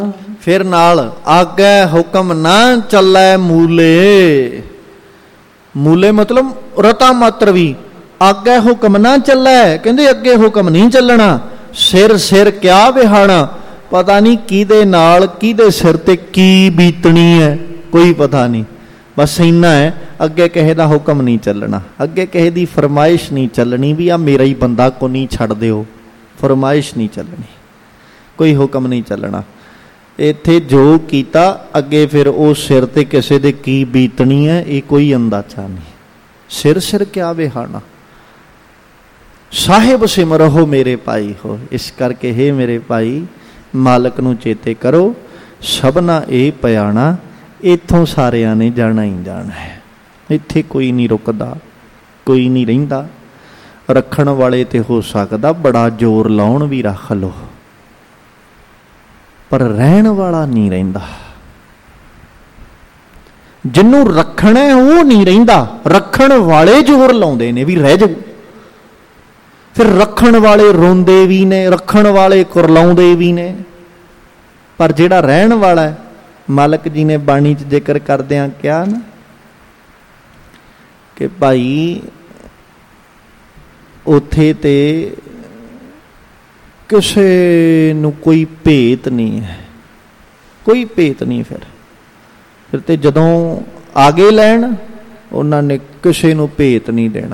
फिर नाल आगे हुक्म ना चलै मूले। मूले मतलब रता मात्र भी आगे हुक्म ना चलै, कहंदे अगे हुक्म नहीं चलना। सिर सिर क्या बिहाना, पता नहीं किहदे नाल किहदे सिर ते की बीतनी है, कोई पता नहीं। बस इन्ना है, अगे किसी दा हुक्म नहीं चलना, अगे किसी दी फरमाइश नहीं चलनी भी आ मेरा ही बंदा को नहीं छड़ दिओ, फरमाइश नहीं चलनी, कोई हुक्म नहीं चलना। इत्थे जो कीता अगे फिर उस सिर ते किसी दे की बीतनी है, ये कोई अंदाजा नहीं। सिर सिर क्या बिहाना, साहिब सिमरहो मेरे भाई हो। इस करके हे मेरे भाई मालक नूं चेते करो, सबना ये पयाना, इत्थों सारिਆਂ ने जाना ही जाना है। इत्थे कोई नहीं रुकदा, कोई नहीं रहिंदा। रखण वाले ते हो सकदा बड़ा जोर लाउण भी रख लो, पर रहण वाला नहीं रहिंदा। जिन्नू रखना है वो नहीं रहिंदा, रखण वाले जोर लाउंदे ने भी रह जाओ। फिर रखण वाले रोंदे भी ने, रखण वाले कुरलाउंदे भी ने, पर जिहड़ा रहण वाला है, मालक जी ने बाणी च जिक्र करदियां क्या ना कि भाई उथे ते किसे नूं कोई भेत नहीं है, कोई भेत नहीं। फिर ते जदों आगे लैण उन्हां ने किसे नूं भेत नहीं देना,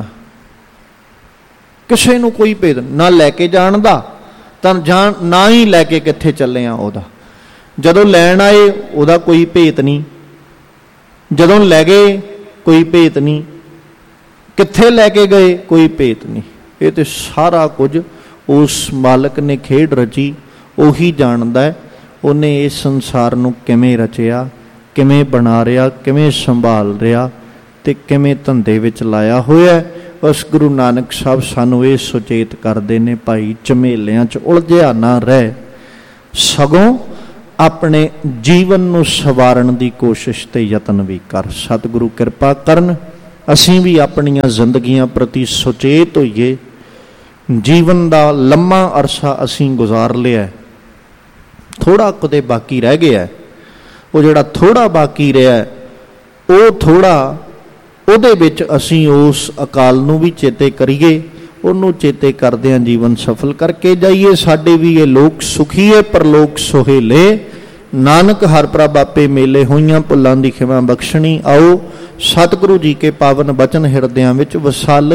किसे नूं कोई भेत ना लैके जाण दा, तां जाण ना ही लैके कित्थे चले आ उहदा। जदों लैण आए उहदा कोई भेत नहीं, जदों लै गए कोई भेत नहीं, कित्थे लैके गए कोई भेत नहीं। ये तो सारा कुछ उस मालक ने खेड रची, उही जानदा है उन्हें इस संसार नूं किवें रचिया, किवें बना रिहा, किवें संभाल रिहा ते किवें धंधे विच लाया होया है। बस गुरु नानक साहब सानू ये सुचेत करते ने, भाई झमेलियां च उलझिया ना रह, सगों अपने जीवन नूं सवारण दी कोशिश ते यतन भी कर। सतगुरु किरपा करन, असीं भी अपनियां जिंदगियां प्रति सुचेत होइए। जीवन दा लम्मा अरसा असीं गुजार लिया, थोड़ा कुते बाकी रह गया, वो जिहड़ा थोड़ा बाकी रहा वो थोड़ा ਉਹਦੇ ਵਿੱਚ ਅਸੀਂ ਉਸ ਅਕਾਲ ਨੂੰ ਵੀ ਚੇਤੇ ਕਰੀਏ, ਉਹਨੂੰ ਚੇਤੇ ਕਰਦਿਆਂ ਜੀਵਨ ਸਫਲ ਕਰਕੇ ਜਾਈਏ। ਸਾਡੇ ਵੀ ਇਹ ਲੋਕ ਸੁਖੀਏ ਪਰਲੋਕ ਸੁਹੇਲੇ, ਨਾਨਕ ਹਰ ਪ੍ਰਭ ਆਪੇ ਮੇਲੇ, ਹੋਈਆਂ ਭੁੱਲਾਂ ਦੀ ਖਿਮਾ ਬਖਸ਼ਣੀ। ਆਓ ਸਤਿਗੁਰੂ ਜੀ ਕੇ ਪਾਵਨ ਬਚਨ ਹਿਰਦਿਆਂ ਵਿੱਚ ਵਸਾਲੇ।